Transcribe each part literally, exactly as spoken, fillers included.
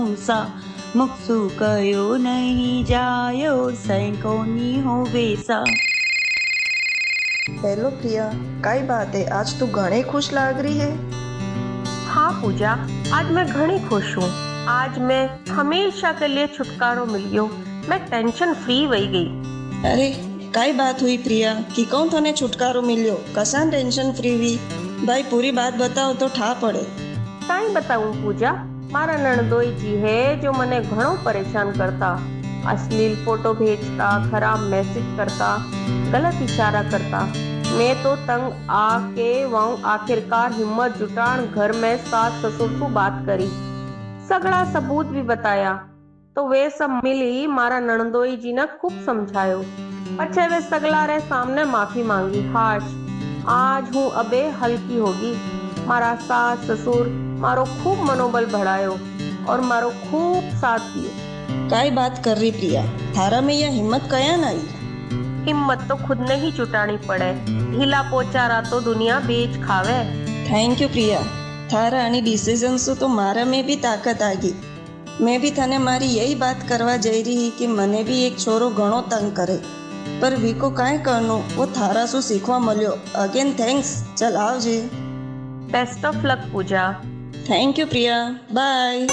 सा मुक्सु कयो नहीं जायो सैकोनी हो बेसा। हेलो प्रिया, काई बात है, आज तू घणी खुश लाग रही है। हाँ पूजा, आज मैं घणी खुश हूँ। आज मैं हमेशा के लिए छुटकारो मिलियो, मैं टेंशन फ्री वही गई। अरे काई बात हुई प्रिया, कि कौन थने छुटकारो मिलियो, कसान टेंशन फ्री हुई? भाई पूरी बात बताओ तो ठा पड़े। काई बताऊं पूजा, मारा नणदोई जी है जो मने घणो परेशान करता, अश्लील फोटो भेजता, खराब मैसेज करता, गलत इशारा करता। मैं तो तंग आके वहाँ आखिरकार हिम्मत जुटान घर में सास ससुर को बात करी, सगड़ा सबूत भी बताया। तो वे सब मिली मारा नणदोई जी ने खूब समझायो, पछे वे सगला रे सामने माफी मांगी। हाश आज हूँ अबे हल्की होगी। मारा सास ससुर मारो खूब मनोबल बढ़ायो और मारो खूब साथ दियो। काई बात कर रही प्रिया, थारा में यह हिम्मत कया ना आई? हिम्मत तो खुद ने ही जुटानी पड़े, ढीला पोचारा तो दुनिया बेच खावे। थैंक यू प्रिया, थारा आनी डिसीजन से तो मारा में भी ताकत आ गई। मैं भी थाने मारी यही बात करवा जाई रही कि मने भी एक छोरो घणो तंग करे, पर वीको काई करनो, वो थारा सु सीखवा मल्यो। अगेन थैंक्स, चल आओ जी। Best of luck Puja. Thank you Priya, bye.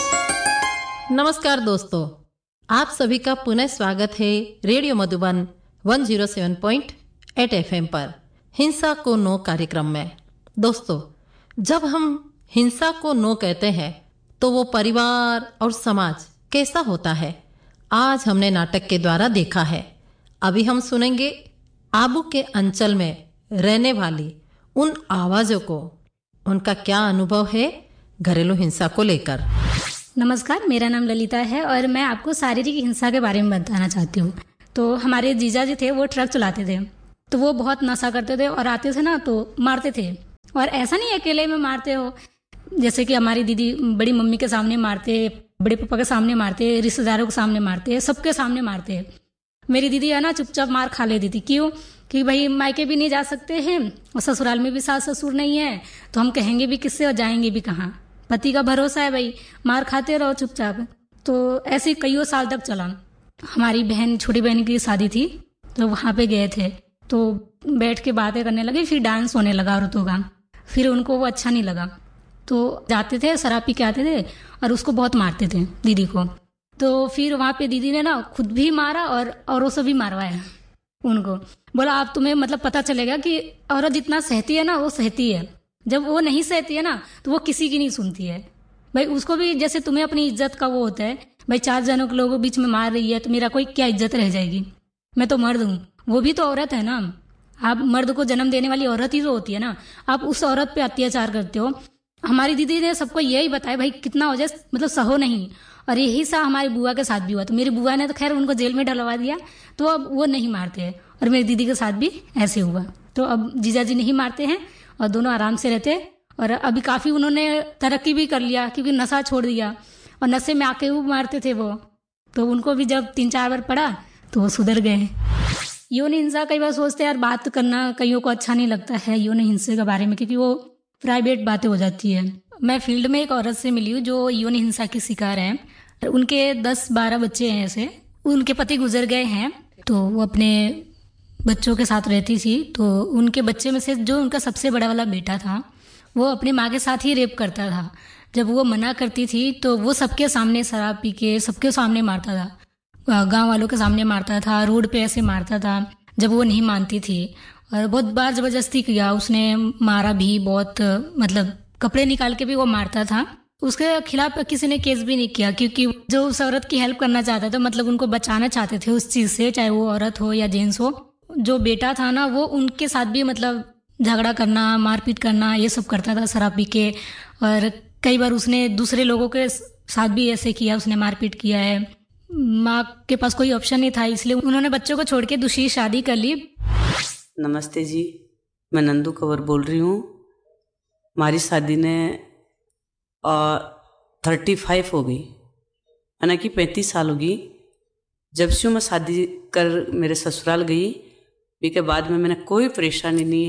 नमस्कार दोस्तों, आप सभी का पुनः स्वागत है रेडियो मधुबन एक सौ सात पॉइंट आठ एफएम पर हिंसा को नो कार्यक्रम में। दोस्तों, जब हम हिंसा को नो कहते हैं तो वो परिवार और समाज कैसा होता है, आज हमने नाटक के द्वारा देखा है। अभी हम सुनेंगे आबू के अंचल में रहने वाली उन आवाजों को, उनका क्या अनुभव है घरेलू हिंसा को लेकर। नमस्कार, मेरा नाम ललिता है और मैं आपको शारीरिक हिंसा के बारे में बताना चाहती हूँ। तो हमारे जीजा जी थे, वो ट्रक चलाते थे, तो वो बहुत नशा करते थे और आते थे ना तो मारते थे। और ऐसा नहीं अकेले में मारते हो, जैसे कि हमारी दीदी बड़ी मम्मी के सामने मारते, बड़े पापा के सामने मारते, रिश्तेदारों के सामने मारते, सबके सामने मारते। मेरी दीदी है ना चुपचाप मार खा लेती थी। क्यों? कि भाई मायके भी नहीं जा सकते हैं और ससुराल में भी सास ससुर नहीं है, तो हम कहेंगे भी किससे और जाएंगे भी कहाँ। पति का भरोसा है भाई, मार खाते रहो चुपचाप। तो ऐसे कईयों साल तक चला। हमारी बहन, छोटी बहन की शादी थी, तो वहाँ पे गए थे, तो बैठ के बातें करने लगे, फिर डांस होने लगा औरतों का। फिर उनको वो अच्छा नहीं लगा, तो जाते थे शराब पी के आते थे और उसको बहुत मारते थे दीदी को। तो फिर वहाँ पे दीदी ने ना खुद भी मारा और औरों से भी मारवाया उनको। बोला आप तुम्हें मतलब पता चलेगा कि औरत जितना सहती है ना वो सहती है, जब वो नहीं सहती है ना तो वो किसी की नहीं सुनती है। भाई उसको भी जैसे तुम्हें अपनी इज्जत का वो होता है, भाई चार जनों के लोगों के बीच में मार रही है तो मेरा कोई क्या इज्जत रह जाएगी, मैं तो मर्द हूँ, वो भी तो औरत है ना। आप मर्द को जन्म देने वाली औरत ही तो होती है ना, आप उस औरत पे अत्याचार करते हो। हमारी दीदी ने सबको यही बताया भाई कितना हो जाए मतलब सहो नहीं। और यही सा हमारी बुआ के साथ भी हुआ। तो मेरी बुआ ने तो खैर उनको जेल में डलवा दिया, तो अब वो नहीं मारते हैं। और मेरी दीदी के साथ भी ऐसे हुआ, तो अब जीजा जी नहीं मारते हैं और दोनों आराम से रहते हैं। और अभी काफ़ी उन्होंने तरक्की भी कर लिया, क्योंकि नशा छोड़ दिया और नशे में आके वो मारते थे वो, तो उनको भी जब तीन चार बार पड़ा तो वो सुधर गए। यौन हिंसा कई बार सोचते हैं यार बात करना कईयों को अच्छा नहीं लगता है यौन हिंसा के बारे में, क्योंकि वो प्राइवेट बातें हो जाती है। मैं फील्ड में एक औरत से मिली हूँ जो यौन हिंसा की शिकार है। उनके दस बारह बच्चे हैं ऐसे, उनके पति गुजर गए हैं, तो वो अपने बच्चों के साथ रहती थी। तो उनके बच्चे में से जो उनका सबसे बड़ा वाला बेटा था वो अपनी माँ के साथ ही रेप करता था। जब वो मना करती थी तो वो सबके सामने शराब पी के सबके सामने मारता था, गांव वालों के सामने मारता था, रोड पे ऐसे मारता था जब वो नहीं मानती थी। और बहुत बार जबरदस्ती किया उसने, मारा भी बहुत, मतलब कपड़े निकाल के भी वो मारता था। उसके खिलाफ किसी ने केस भी नहीं किया, क्योंकि जो उस औरत की हेल्प करना चाहता था, मतलब उनको बचाना चाहते थे उस चीज़ से, चाहे वो औरत हो या जेंट्स हो। जो बेटा था ना वो उनके साथ भी मतलब झगड़ा करना, मारपीट करना, ये सब करता था शराब पी के। और कई बार उसने दूसरे लोगों के साथ भी ऐसे किया, उसने मारपीट किया है। माँ के पास कोई ऑप्शन नहीं था, इसलिए उन्होंने बच्चों को छोड़ के दूसरी शादी कर ली। नमस्ते जी, मैं नंदू कंवर बोल रही हूँ। हमारी शादी ने थर्टी फाइव हो गई, यानी कि पैंतीस साल होगी। जब से मैं शादी कर मेरे ससुराल गई, इसके बाद में मैंने कोई परेशानी नहीं है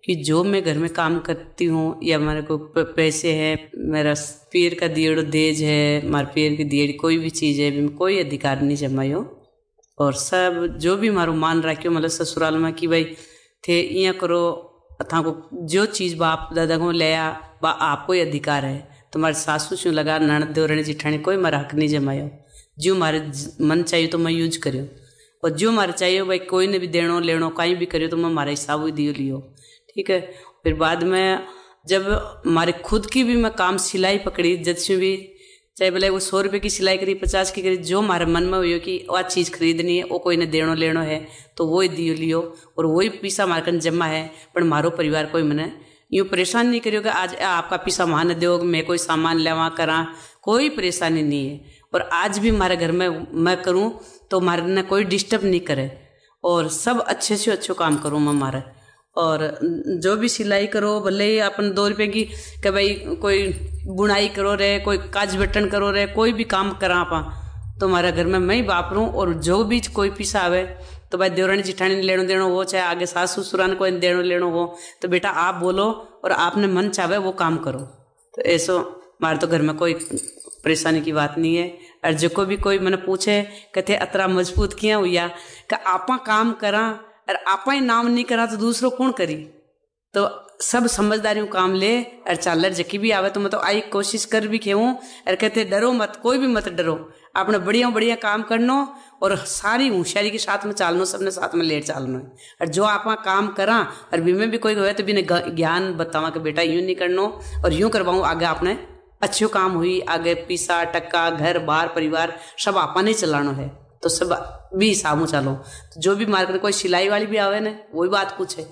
कि जो मैं घर में काम करती हूँ या मेरे को पैसे हैं, मेरा पीर का दियड़ो देज है, मारे पीर की दियड़ी कोई भी चीज़ है, भी कोई अधिकार नहीं जमायो। और सब जो भी मारो मान रखियो मतलब ससुराल में कि भाई थे इं करो, अथा को जो चीज़ बाप दादा को लिया बा आपको ही अधिकार है। तुम्हारे सासू शू लगा ननद देवरानी जिठानी कोई मारा हक नहीं जमायो। जो मारे मन चाहिए तो मैं यूज करियो, और जो मारे चाहिए भाई कोई ने भी देनो लेनो कहीं भी करियो तो मैं मारा हिसाब ही दियो लियो, ठीक है। फिर बाद में जब मारे खुद की भी मैं काम सिलाई पकड़ी, जैसे भी चाहे भले वो सौ रुपये की सिलाई करी, पचास की करी, जो हमारे मन में हुई कि वह चीज़ खरीदनी है, वो कोई ने देनो लेनो है तो वो ही दियो लियो, और वही पैसा हमारे कन जमा है। पर मारो परिवार कोई मैंने यूँ परेशान नहीं करियो कि आज आपका पैसा वहाँ दो, मैं कोई सामान लेवा करा, कोई परेशानी नहीं है। और आज भी हमारे घर में मैं करूँ तो हमारे ने कोई डिस्टर्ब नहीं करे, और सब अच्छे से अच्छे काम करूँ मैं हमारे। और जो भी सिलाई करो, भले ही अपन दो रुपये की कि भाई कोई बुनाई करो रे, कोई काज बटन करो रे, कोई भी काम करा आपा तो हमारे घर में मैं ही वापरूँ। और जो भी कोई पैसा आवे तो भाई देवरानी जिठानी ने लेनो देनो हो, चाहे आगे सासू ससुरान को देनो लेनो हो, तो बेटा आप बोलो और आपने मन चाहे वो काम करो। तो ऐसो हमारे तो घर में कोई परेशानी की बात नहीं है। और जो को भी कोई मैंने पूछे कहते अतरा मजबूत किया हुआ कि आपा काम करा और आपा ही नाम नहीं करा तो दूसरों कौन करी। तो सब समझदारी काम ले और चालर जकी भी आवे तो मैं तो आई कोशिश कर भी खेऊँ और कहते डरो मत, कोई भी मत डरो, आपने बढ़िया बढ़िया काम करनो और सारी होशियारी के साथ में चालनो, सबने साथ में लेट चालनो है। और जो आप काम करा और भी में भी कोई हुए तो भी ज्ञान बतावा कि बेटा यूँ नहीं करनो और यूँ करवाऊँ, आगे आपने अच्छो काम हुई, आगे पैसा टक्का घर बार परिवार सब आपा नहीं चलानो है, तो सब भी हिसाब में चलो। तो जो भी मार्केट कोई सिलाई वाली भी आवे ना वही बात पूछे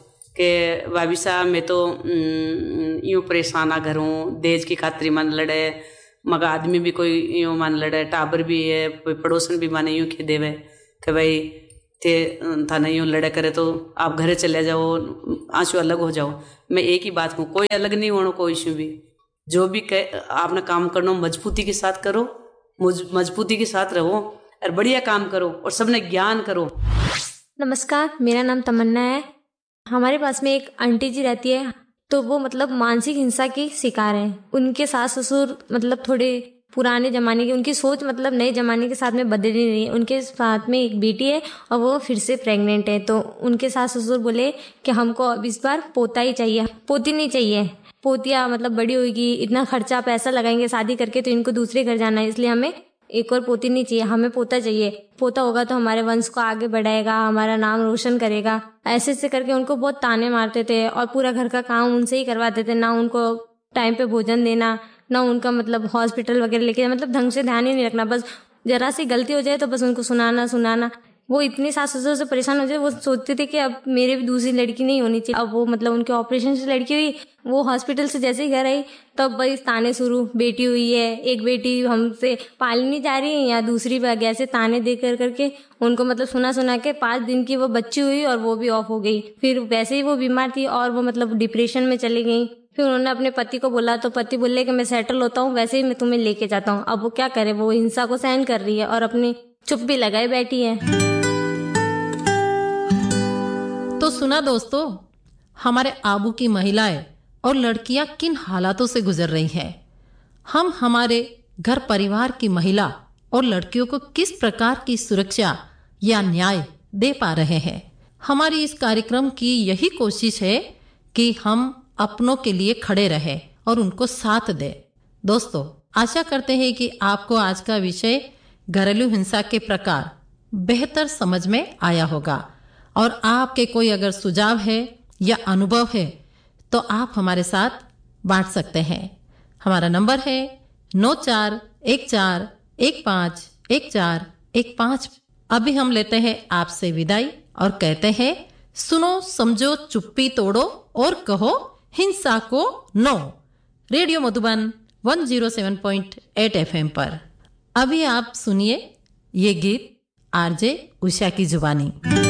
कि भाभी साहब मैं तो यूँ परेशान आ घर हूँ, देज की खातिर मन लड़े, मगर आदमी भी कोई यूँ मन लड़े, टाबर भी है, कोई पड़ोसन भी माने यूँ खी देवे कि भाई थे था नहीं यूँ लड़े करे तो आप घरे चले जाओ, आंसू अलग हो जाओ। मैं एक ही बात कहूँ, कोई अलग नहीं होना, कोई इशू भी जो भी कह आपने काम करना मजबूती के साथ करो, मजबूती के साथ रहो और बढ़िया काम करो और सबने ज्ञान करो। नमस्कार, मेरा नाम तमन्ना है। हमारे पास में एक आंटी जी रहती है, तो वो मतलब मानसिक हिंसा की शिकार है। उनके सास ससुर मतलब थोड़े पुराने ज़माने की, उनकी सोच मतलब नए ज़माने के साथ में बदली नहीं है। उनके साथ में एक बेटी है और वो फिर से प्रेग्नेंट है। तो उनके सास ससुर बोले कि हमको अब इस बार पोता ही चाहिए, पोती नहीं चाहिए। पोतिया मतलब बड़ी होगी, इतना खर्चा पैसा लगाएंगे शादी करके तो इनको दूसरे घर जाना है, इसलिए हमें एक और पोती नहीं चाहिए, हमें पोता चाहिए। पोता होगा तो हमारे वंश को आगे बढ़ाएगा, हमारा नाम रोशन करेगा। ऐसे ऐसे करके उनको बहुत ताने मारते थे और पूरा घर का काम उनसे ही करवाते थे। ना उनको टाइम पे भोजन देना, ना उनका मतलब हॉस्पिटल वगैरह लेके, मतलब ढंग से ध्यान ही नहीं रखना। बस जरा सी गलती हो जाए तो बस उनको सुनाना सुनाना। वो इतनी सास ससुर से परेशान हो जाए, वो सोचते थे कि अब मेरे भी दूसरी लड़की नहीं होनी चाहिए। अब वो मतलब उनके ऑपरेशन से लड़की हुई, वो हॉस्पिटल से जैसे ही घर आई तब भाई ताने शुरू, बेटी हुई है, एक बेटी हमसे पाली नहीं जा रही है, या दूसरी बार ऐसे ताने दे कर करके उनको मतलब सुना सुना के पाँच दिन की वो बच्ची हुई और वो भी ऑफ हो गई। फिर वैसे ही वो बीमार थी और वो मतलब डिप्रेशन में चली गई। फिर उन्होंने अपने पति को बोला तो पति बोले कि मैं सेटल होता हूँ, वैसे ही मैं तुम्हें लेके जाता हूँ। अब वो क्या करे, वो हिंसा को सहन कर रही है और अपनी चुप भी लगाए बैठी है। तो सुना दोस्तों, हमारे आबू की महिलाएं और लड़कियां किन हालातों से गुजर रही हैं। हम हमारे घर परिवार की महिला और लड़कियों को किस प्रकार की सुरक्षा या न्याय दे पा रहे हैं। हमारी इस कार्यक्रम की यही कोशिश है कि हम अपनों के लिए खड़े रहें और उनको साथ दें। दोस्तों, आशा करते हैं कि आपको आज का विषय घरेलू हिंसा के प्रकार बेहतर समझ में आया होगा, और आपके कोई अगर सुझाव है या अनुभव है तो आप हमारे साथ बांट सकते हैं। हमारा नंबर है नौ चार एक चार एक पाँच एक चार एक पाँच। अभी हम लेते हैं आपसे विदाई और कहते हैं सुनो समझो चुप्पी तोड़ो और कहो हिंसा को नो। रेडियो मधुबन एक सौ सात पॉइंट आठ एफएम पर अभी आप सुनिए ये गीत आरजे उषा की जुबानी।